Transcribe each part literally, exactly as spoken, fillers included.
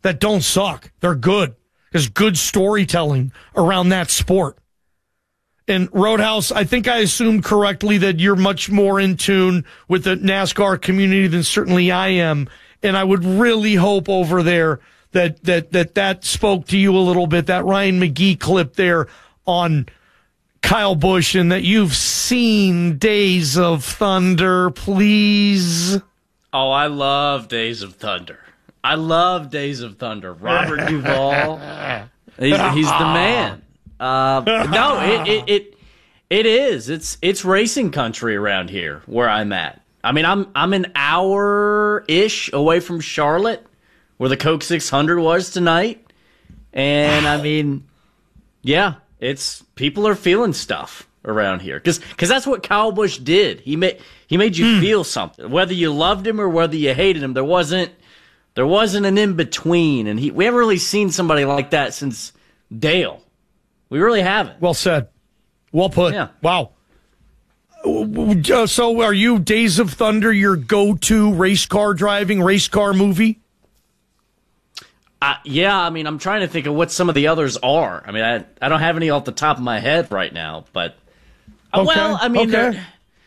that don't suck. They're good. There's good storytelling around that sport. And Roadhouse, I think I assumed correctly that you're much more in tune with the NASCAR community than certainly I am. And I would really hope over there that that that, that spoke to you a little bit, that Ryan McGee clip there on Kyle Busch, and that you've seen Days of Thunder, please. Oh, I love Days of Thunder. I love Days of Thunder. Robert Duvall, he's, he's the man. Uh, no, it, it it it is. It's it's racing country around here where I'm at. I mean, I'm I'm an hour ish away from Charlotte, where the Coke six hundred was tonight, and I mean, yeah, it's people are feeling stuff around here because because that's what Kyle Busch did. He made he made you mm. feel something, whether you loved him or whether you hated him. There wasn't there wasn't an in between, and he we haven't really seen somebody like that since Dale. We really haven't. Well said. Well put. Yeah. Wow. Uh, so are you Days of Thunder your go-to race car driving, race car movie? Uh, yeah, I mean, I'm trying to think of what some of the others are. I mean, I I don't have any off the top of my head right now, but uh, okay. well, I mean, okay.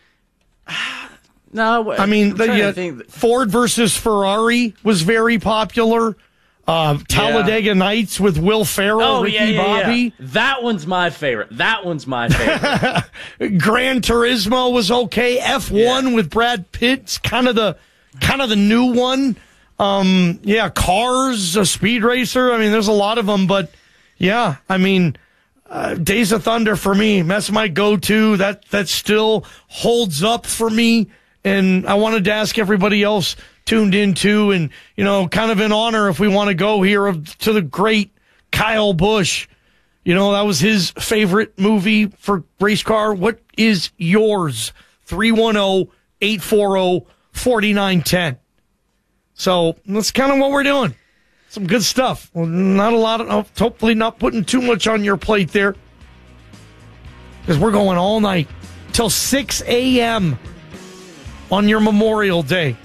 no, I mean, the, yeah, that... Ford versus Ferrari was very popular. Uh, Talladega yeah. Nights with Will Ferrell, oh, Ricky yeah, yeah, Bobby. Yeah. That one's my favorite. That one's my favorite. Gran Turismo was okay. F one yeah. with Brad Pitt's kind of the kind of the new one. Um, yeah, Cars, a Speed Racer. I mean, there's a lot of them, but yeah, I mean, uh, Days of Thunder for me, that's my go-to. That that still holds up for me, and I wanted to ask everybody else tuned into, and, you know, kind of in honor, if we want to go here, of, to the great Kyle Busch. You know, that was his favorite movie for race car. What is yours? three one zero, eight four zero, four nine one zero. So that's kind of what we're doing. Some good stuff. Well, not a lot of, hopefully not putting too much on your plate there, because we're going all night till six a.m. on your Memorial Day.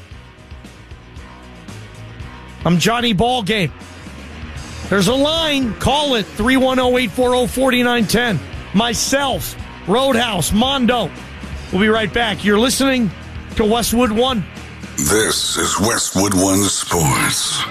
I'm Johnny Ballgame. There's a line. Call it three one zero, eight four zero, four nine one zero. Myself, Roadhouse, Mondo. We'll be right back. You're listening to Westwood One. This is Westwood One Sports.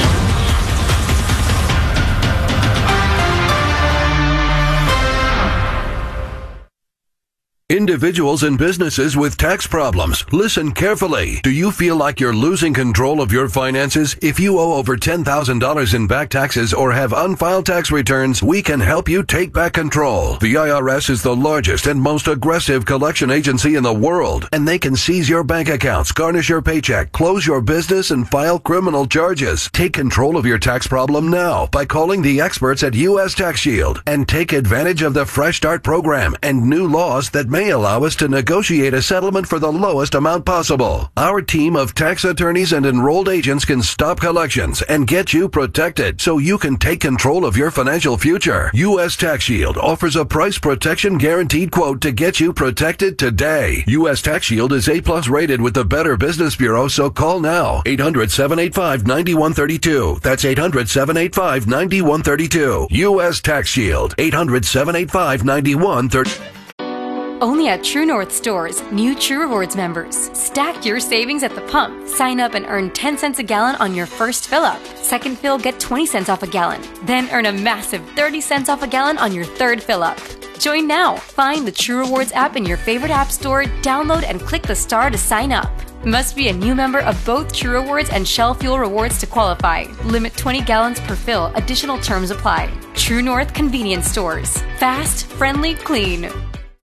Individuals and businesses with tax problems, listen carefully. Do you feel like you're losing control of your finances? If you owe over ten thousand dollars in back taxes or have unfiled tax returns, we can help you take back control. The I R S is the largest and most aggressive collection agency in the world, and they can seize your bank accounts, garnish your paycheck, close your business, and file criminal charges. Take control of your tax problem now by calling the experts at U S Tax Shield, and take advantage of the Fresh Start program and new laws that may allow us to negotiate a settlement for the lowest amount possible. Our team of tax attorneys and enrolled agents can stop collections and get you protected so you can take control of your financial future. U S Tax Shield offers a price protection guaranteed quote to get you protected today. U S Tax Shield is A plus rated with the Better Business Bureau, so call now. eight hundred, seven eight five, nine one three two. That's eight hundred, seven eight five, nine one three two. U S Tax Shield. eight hundred, seven eight five, nine one three two. Only at True North stores, new True Rewards members. Stack your savings at the pump. Sign up and earn ten cents a gallon on your first fill up. Second fill, get twenty cents off a gallon. Then earn a massive thirty cents off a gallon on your third fill up. Join now. Find the True Rewards app in your favorite app store, download and click the star to sign up. Must be a new member of both True Rewards and Shell Fuel Rewards to qualify. Limit twenty gallons per fill. Additional terms apply. True North Convenience Stores. Fast, friendly, clean.